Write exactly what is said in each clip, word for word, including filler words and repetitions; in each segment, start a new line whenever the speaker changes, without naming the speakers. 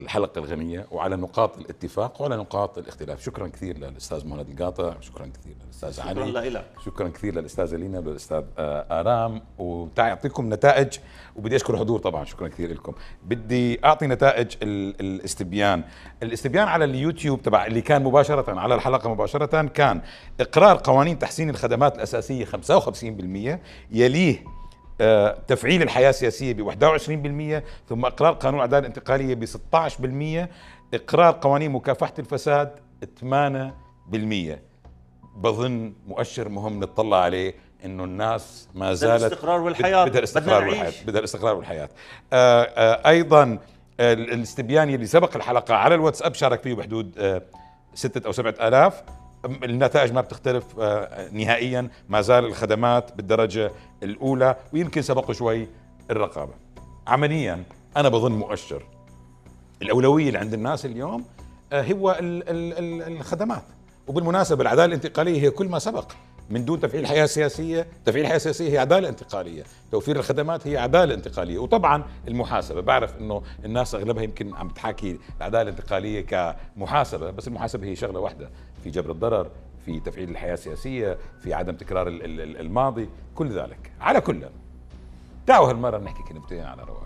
الحلقة الغنية وعلى نقاط الاتفاق وعلى نقاط الاختلاف. شكرا كثير للأستاذ مهند القاطع، شكرا كثير للأستاذ علي،
شكرا لك،
شكرا كثير للأستاذة لينا وللأستاذ آرام، وتعطيكم نتائج. وبدي أشكر الحضور طبعا، شكرا كثير لكم. بدي أعطي نتائج الاستبيان. الاستبيان على اليوتيوب تبع اللي كان مباشرة على الحلقة مباشرة كان إقرار قوانين تحسين الخدمات الأساسية خمسة وخمسين بالمئة، يليه تفعيل الحياة السياسية ب واحد وعشرين بالمئة، ثم إقرار قانون العدالة الانتقالية ب ستة عشر بالمئة، إقرار قوانين مكافحة الفساد ثمانية بالمئة. بظن مؤشر مهم نطلع عليه إنه الناس ما زالت
الاستقرار والحياة،
بدها الاستقرار والحياة، بدها الاستقرار والحياة. آآ آآ أيضا الاستبيان اللي سبق الحلقة على الواتساب شارك فيه بحدود ستة أو سبعة آلاف. النتائج ما بتختلف نهائيا، ما زال الخدمات بالدرجة الأولى، ويمكن سبقوا شوي الرقابة. عمليا أنا بظن مؤشر الأولوية اللي عند الناس اليوم هو الخدمات. وبالمناسبة العدالة الانتقالية هي كل ما سبق، من دون تفعيل الحياة السياسية. تفعيل الحياة السياسية هي عدالة انتقالية، توفير الخدمات هي عدالة انتقالية. وطبعا المحاسبة، بعرف انه الناس اغلبها يمكن عم تحاكي العدالة الانتقالية كمحاسبة، بس المحاسبة هي شغلة واحدة، في جبر الضرر، في تفعيل الحياة السياسية، في عدم تكرار الماضي، كل ذلك. على كل، تعالوا هالمرة نحكي كلمتين على رواق.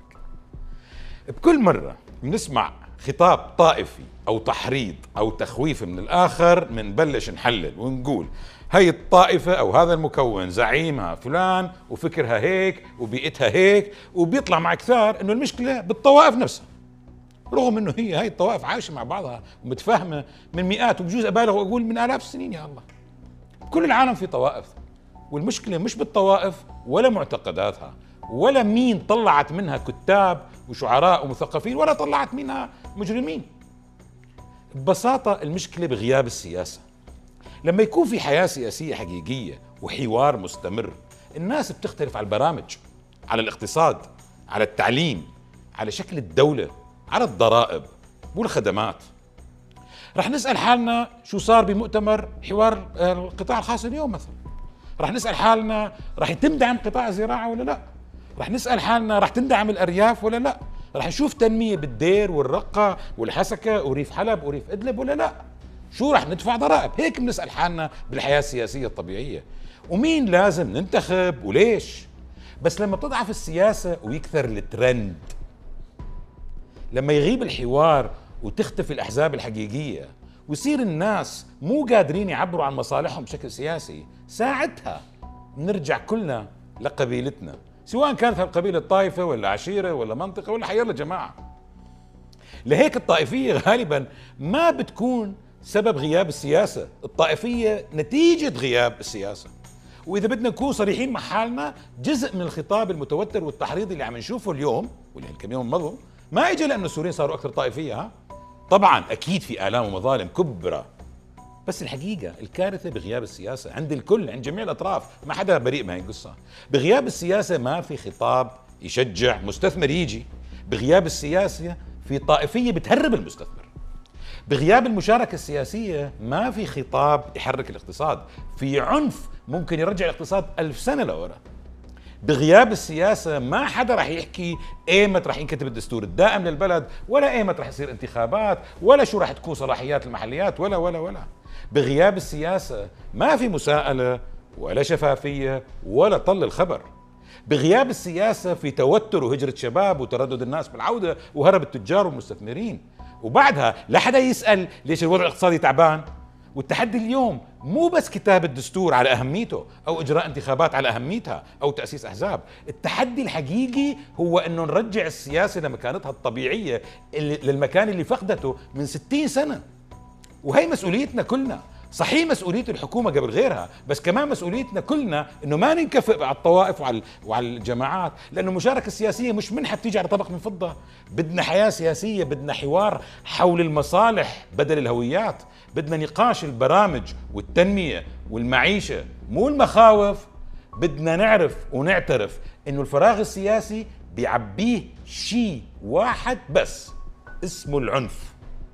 بكل مرة بنسمع خطاب طائفي أو تحريض أو تخويف من الآخر، منبلش نحلل ونقول هي الطائفة أو هذا المكون زعيمها فلان وفكرها هيك وبيئتها هيك، وبيطلع مع كثار إنه المشكلة بالطوائف نفسها، رغم إنه هي هاي الطوائف عايشة مع بعضها ومتفاهمة من مئات وبجوز أبالغ وأقول من آلاف السنين. يا الله، كل العالم في طوائف، والمشكلة مش بالطوائف ولا معتقداتها ولا مين طلعت منها كتاب وشعراء ومثقفين ولا طلعت منها مجرمين. ببساطة المشكلة بغياب السياسة. لما يكون في حياة سياسية حقيقية وحوار مستمر، الناس بتختلف على البرامج، على الاقتصاد، على التعليم، على شكل الدولة، على الضرائب والخدمات. رح نسأل حالنا شو صار بمؤتمر حوار القطاع الخاص اليوم مثلا. رح نسأل حالنا رح تندعم قطاع الزراعة ولا لا. رح نسأل حالنا رح تندعم الأرياف ولا لا. رح نشوف تنمية بالدير والرقة والحسكة وريف حلب وريف إدلب ولا لا. شو رح ندفع ضرائب. هيك بنسأل حالنا بالحياة السياسية الطبيعية. ومين لازم ننتخب وليش. بس لما بتضعف السياسة ويكثر الترند، لما يغيب الحوار وتختفي الأحزاب الحقيقية ويصير الناس مو قادرين يعبروا عن مصالحهم بشكل سياسي، ساعتها نرجع كلنا لقبيلتنا، سواء كانت هالقبيلة طائفة ولا عشيرة ولا منطقة ولا حيالله جماعة. لهيك الطائفية غالبا ما بتكون سبب غياب السياسة، الطائفية نتيجة غياب السياسة. وإذا بدنا نكون صريحين مع حالنا، جزء من الخطاب المتوتر والتحريض اللي عم نشوفه اليوم واللي كم يوم مضوا ما اجى لأنه السوريين صاروا أكثر طائفية. ها طبعا أكيد في آلام ومظالم كبرى، بس الحقيقة الكارثة بغياب السياسة عند الكل، عند جميع الأطراف، ما حدا بريء من هاي القصة. بغياب السياسة ما في خطاب يشجع مستثمر يجي. بغياب السياسة في طائفية بتهرب المستثمر. بغياب المشاركة السياسية ما في خطاب يحرك الاقتصاد. في عنف ممكن يرجع الاقتصاد ألف سنة لورا. بغياب السياسة ما حدا رح يحكي ايمت رح ينكتب الدستور الدائم للبلد، ولا ايمت رح يصير انتخابات، ولا شو رح تكون صلاحيات المحليات، ولا ولا ولا. بغياب السياسة ما في مساءلة ولا شفافية ولا طل الخبر. بغياب السياسة في توتر وهجرة شباب وتردد الناس بالعودة وهرب التجار والمستثمرين. وبعدها لا حدا يسأل ليش الوضع الاقتصادي تعبان. والتحدي اليوم مو بس كتابة دستور على أهميته أو إجراء انتخابات على أهميتها أو تأسيس أحزاب. التحدي الحقيقي هو أنه نرجع السياسة لمكانتها الطبيعية، اللي للمكان اللي فقدته من ستين سنة. وهي مسؤوليتنا كلنا. صحيح مسؤولية الحكومة قبل غيرها، بس كمان مسؤوليتنا كلنا انه ما ننكفئ على الطوائف وعلى وعلى الجماعات، لانه المشاركة السياسية مش منحة بتيجي على طبق من فضة. بدنا حياة سياسية، بدنا حوار حول المصالح بدل الهويات، بدنا نقاش البرامج والتنمية والمعيشة مو المخاوف. بدنا نعرف ونعترف انه الفراغ السياسي بيعبيه شيء واحد بس اسمه العنف.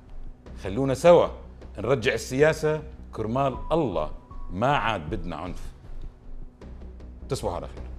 خلونا سوا نرجع السياسة كرمال الله، ما عاد بدنا عنف. تصبحوا على خير.